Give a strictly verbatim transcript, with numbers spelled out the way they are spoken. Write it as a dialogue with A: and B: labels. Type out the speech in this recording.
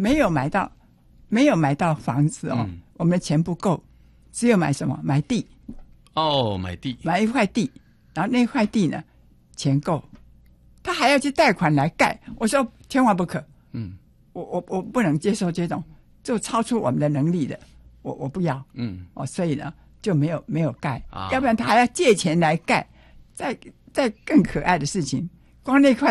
A: 没有买到，没有买到房子哦，嗯、我们的钱不够，只有买什么？买地。
B: 哦，买地，
A: 买一块地，然后那块地呢，钱够，他还要去贷款来盖。我说千万不可，嗯，我我我不能接受这种就超出我们的能力的，我我不要，嗯，哦，所以呢就没有没有盖，啊、要不然他还要借钱来盖。再再更可爱的事情，光那块